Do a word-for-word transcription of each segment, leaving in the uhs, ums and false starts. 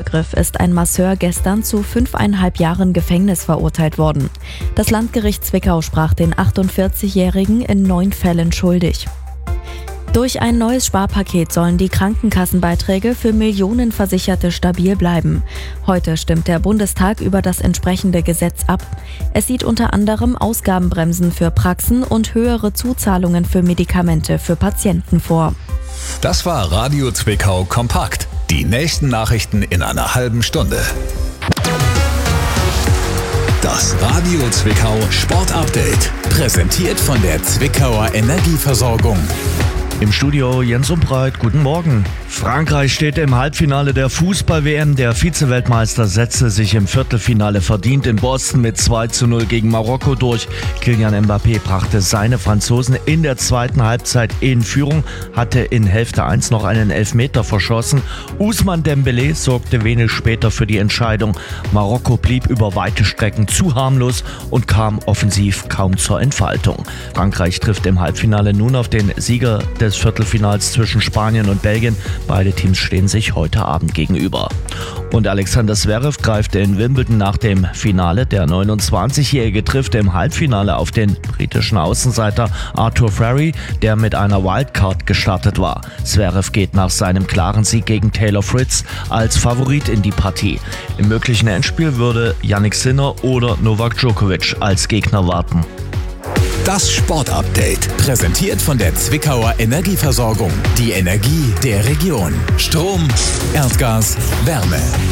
Übergriff ist ein Masseur gestern zu fünfeinhalb Jahren Gefängnis verurteilt worden. Das Landgericht Zwickau sprach den achtundvierzigjährigen in neun Fällen schuldig. Durch ein neues Sparpaket sollen die Krankenkassenbeiträge für Millionen Versicherte stabil bleiben. Heute stimmt der Bundestag über das entsprechende Gesetz ab. Es sieht unter anderem Ausgabenbremsen für Praxen und höhere Zuzahlungen für Medikamente für Patienten vor. Das war Radio Zwickau Kompakt. Die nächsten Nachrichten in einer halben Stunde. Das Radio Zwickau Sport Update. Präsentiert von der Zwickauer Energieversorgung. Im Studio Jens Umbreit, guten Morgen. Frankreich steht im Halbfinale der Fußball-W M. Der Vize-Weltmeister setzte sich im Viertelfinale verdient in Boston mit zwei zu null gegen Marokko durch. Kylian Mbappé brachte seine Franzosen in der zweiten Halbzeit in Führung, hatte in Hälfte eins noch einen Elfmeter verschossen. Ousmane Dembélé sorgte wenig später für die Entscheidung. Marokko blieb über weite Strecken zu harmlos und kam offensiv kaum zur Entfaltung. Frankreich trifft im Halbfinale nun auf den Sieger des des Viertelfinals zwischen Spanien und Belgien. Beide Teams stehen sich heute Abend gegenüber. Und Alexander Zverev greift in Wimbledon nach dem Finale. Der neunundzwanzigjährige trifft im Halbfinale auf den britischen Außenseiter Arthur Furry, der mit einer Wildcard gestartet war. Zverev geht nach seinem klaren Sieg gegen Taylor Fritz als Favorit in die Partie. Im möglichen Endspiel würde Jannik Sinner oder Novak Djokovic als Gegner warten. Das Sportupdate, präsentiert von der Zwickauer Energieversorgung. Die Energie der Region. Strom, Erdgas, Wärme.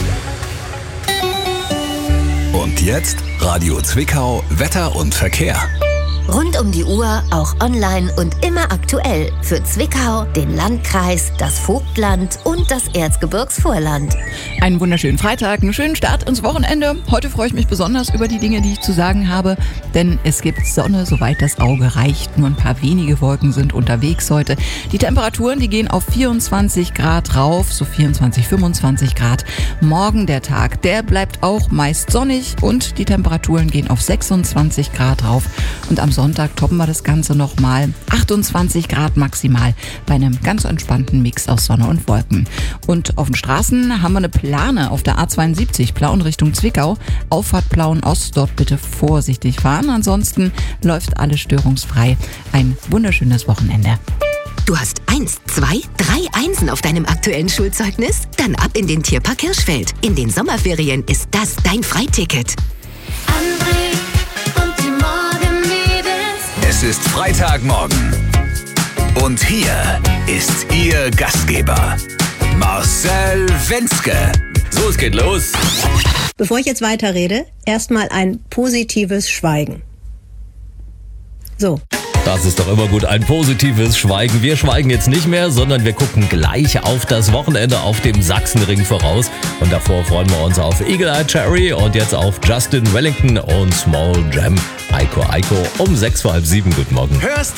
Und jetzt Radio Zwickau, Wetter und Verkehr. Rund um die Uhr, auch online und immer aktuell. Für Zwickau, den Landkreis, das Vogtland und das Erzgebirgsvorland. Einen wunderschönen Freitag, einen schönen Start ins Wochenende. Heute freue ich mich besonders über die Dinge, die ich zu sagen habe, denn es gibt Sonne, soweit das Auge reicht. Nur ein paar wenige Wolken sind unterwegs heute. Die Temperaturen, die gehen auf vierundzwanzig Grad rauf, so vierundzwanzig, fünfundzwanzig Grad. Morgen der Tag, der bleibt auch meist sonnig und die Temperaturen gehen auf sechsundzwanzig Grad rauf. Und am Sonntag toppen wir das Ganze nochmal. achtundzwanzig Grad maximal bei einem ganz entspannten Mix aus Sonne und Wolken. Und auf den Straßen haben wir eine Plane auf der A zweiundsiebzig, Plauen Richtung Zwickau. Auffahrt Plauen Ost, dort bitte vorsichtig fahren. Ansonsten läuft alles störungsfrei. Ein wunderschönes Wochenende. Du hast eins, zwei, drei Einsen auf deinem aktuellen Schulzeugnis? Dann ab in den Tierpark Hirschfeld. In den Sommerferien ist das dein Freiticket. Es ist Freitagmorgen und hier ist Ihr Gastgeber, Marcel Wenzke. So, es geht los. Bevor ich jetzt weiterrede, erstmal ein positives Schweigen. So. Das ist doch immer gut, ein positives Schweigen. Wir schweigen jetzt nicht mehr, sondern wir gucken gleich auf das Wochenende auf dem Sachsenring voraus. Und davor freuen wir uns auf Eagle Eye Cherry und jetzt auf Justin Wellington und Small Jam. Aiko Aiko um sechs vor halb sieben. Guten Morgen. Hörst